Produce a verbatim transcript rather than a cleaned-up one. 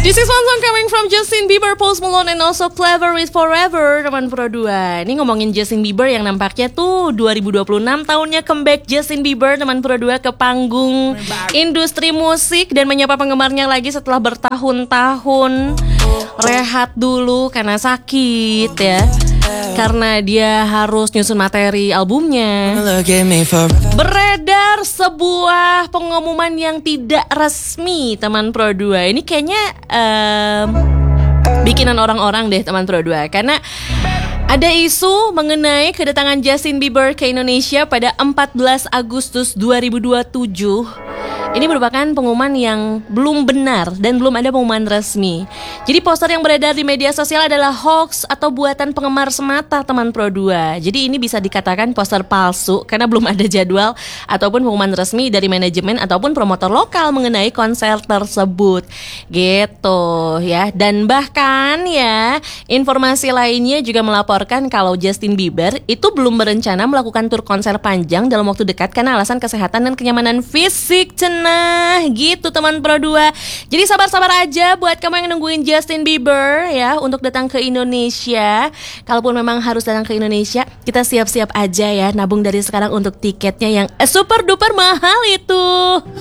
This is one song coming from Justin Bieber, Post Malone, and also Clever with Forever, teman Pro dua. Ini ngomongin Justin Bieber yang nampaknya tuh dua ribu dua puluh enam tahunnya comeback Justin Bieber, teman Pro dua, ke panggung industri musik dan menyapa penggemarnya lagi setelah bertahun-tahun rehat dulu karena sakit ya. Karena dia harus nyusun materi albumnya. Beredar sebuah pengumuman yang tidak resmi, teman Pro dua. Ini kayaknya um, bikinan orang-orang deh, teman Pro dua. Karena ada isu mengenai kedatangan Justin Bieber ke Indonesia pada empat belas Agustus dua ribu dua puluh tujuh. Ini merupakan pengumuman yang belum benar dan belum ada pengumuman resmi. Jadi poster yang beredar di media sosial adalah hoax atau buatan penggemar semata, teman Pro dua. Jadi ini bisa dikatakan poster palsu karena belum ada jadwal ataupun pengumuman resmi dari manajemen ataupun promotor lokal mengenai konser tersebut. Gitu ya. Dan bahkan ya, informasi lainnya juga melaporkan kalau Justin Bieber itu belum berencana melakukan tur konser panjang dalam waktu dekat karena alasan kesehatan dan kenyamanan fisik. Nah gitu, teman Pro dua. Jadi sabar-sabar aja buat kamu yang nungguin Justin Bieber ya untuk datang ke Indonesia. Kalaupun memang harus datang ke Indonesia, kita siap-siap aja ya, nabung dari sekarang untuk tiketnya yang super duper mahal itu.